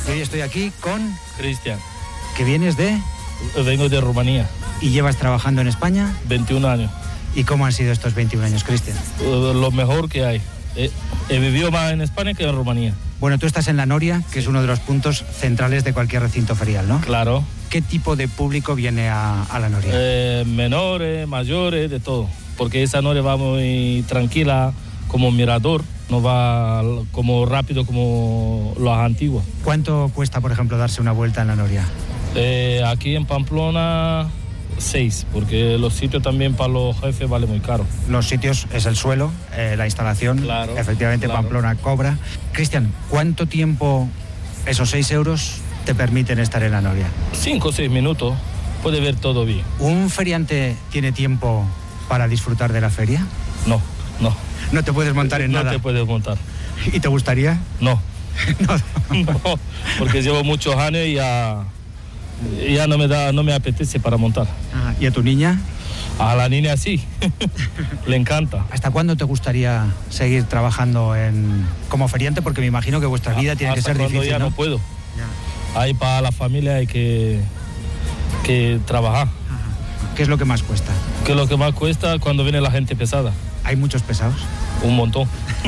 Y hoy estoy aquí con... Cristian. ¿Que vienes de? Vengo de Rumanía. ¿Y llevas trabajando en España? 21 años. ¿Y cómo han sido estos 21 años, Cristian? Lo mejor que hay. He vivido más en España que en Rumanía. Bueno, tú estás en la Noria, que es uno de los puntos centrales de cualquier recinto ferial, ¿no? Claro. ¿Qué tipo de público viene a la Noria? Menores, mayores, de todo. Porque esa Noria va muy tranquila, como mirador. No va como rápido como los antiguos. ¿Cuánto cuesta, por ejemplo, darse una vuelta en la Noria? Aquí en Pamplona, 6, porque los sitios también para los jefes vale muy caro. Los sitios es el suelo, la instalación, claro, efectivamente claro. Pamplona cobra. Cristian, ¿cuánto tiempo esos 6 euros te permiten estar en la Noria? 5 o 6 minutos, puede ver todo bien. ¿Un feriante tiene tiempo para disfrutar de la feria? No. ¿No te puedes montar en nada? No te puedes montar. ¿Y te gustaría? No. No, porque llevo muchos años y ya no me apetece para montar. ¿Y a tu niña? A la niña sí, le encanta. ¿Hasta cuándo te gustaría seguir trabajando como feriante? Porque me imagino que vuestra vida tiene que ser difícil, ya no puedo. Ya. Ahí para la familia hay que trabajar. ¿Qué es lo que más cuesta? ¿Qué es lo que más cuesta cuando viene la gente pesada? ¿Hay muchos pesados? Un montón.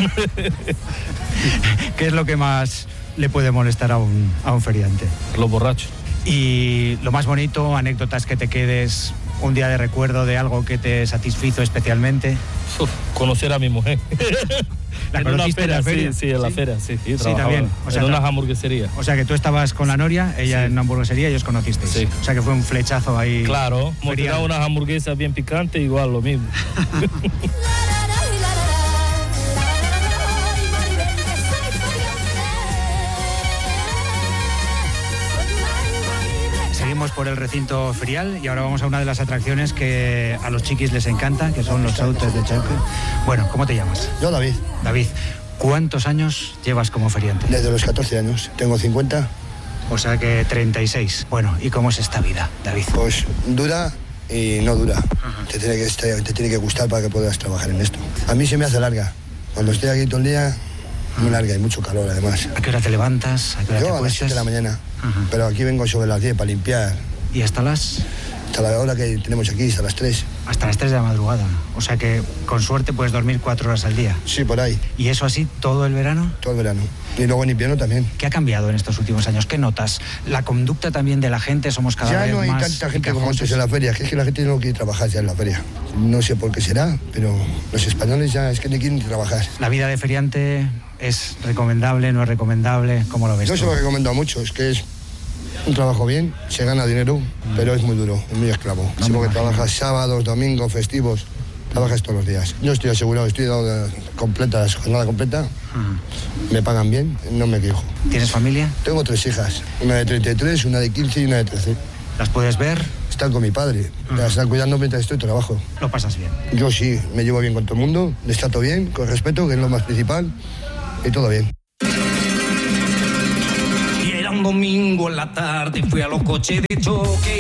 ¿Qué es lo que más le puede molestar a un feriante? Los borrachos. Y lo más bonito, anécdotas que te quedes, un día de recuerdo de algo que te satisfizo especialmente. Conocer a mi mujer. ¿La conociste en la feria? Sí, en la feria, sí. Sí, también. O sea, en una hamburguesería. O sea, que tú estabas con la Noria, ella en una hamburguesería y os conocisteis. Sí. O sea, que fue un flechazo ahí. Claro, hemos tirado unas hamburguesas bien picantes, igual lo mismo. Seguimos por el recinto ferial y ahora vamos a una de las atracciones que a los chiquis les encanta, que son los autos de choque. Bueno, ¿cómo te llamas? Yo, David. David, ¿cuántos años llevas como feriante? Desde los 14 años, tengo 50. O sea que 36. Bueno, ¿y cómo es esta vida, David? Pues dura y no dura. Te tiene que gustar para que puedas trabajar en esto. A mí se me hace larga. Cuando estoy aquí todo el día, muy larga y mucho calor además. ¿A qué hora te levantas? ¿A qué hora te acuestas? Yo a las 7 de la mañana. Pero aquí vengo sobre las 10 para limpiar. ¿Y hasta la hora que tenemos aquí, hasta las 3. Hasta las 3 de la madrugada. O sea que con suerte puedes dormir 4 horas al día. Sí, por ahí. ¿Y eso así todo el verano? Todo el verano. Y luego en invierno también. ¿Qué ha cambiado en estos últimos años? ¿Qué notas? ¿La conducta también de la gente? ¿Somos cada vez más Ya no hay tanta gente como antes en la feria. Es que la gente no quiere trabajar ya en la feria. No sé por qué será, pero los españoles ya es que no quieren trabajar. ¿La vida de feriante es recomendable, no es recomendable? ¿Cómo lo ves tú? Yo se lo recomiendo a muchos. Es que es un trabajo bien, se gana dinero, pero es muy duro, es muy esclavo. Sí, porque trabajas sábados, domingos, festivos, trabajas todos los días. Yo estoy asegurado, estoy dado completa, jornada completa, me pagan bien, no me quejo. ¿Tienes familia? Tengo 3 hijas, una de 33, una de 15 y una de 13. ¿Las puedes ver? Están con mi padre, las están cuidando mientras estoy trabajo. ¿Lo pasas bien? Yo sí, me llevo bien con todo el mundo, les trato bien, con respeto, que es lo más principal, y todo bien. Un domingo en la tarde fui a los coches de choque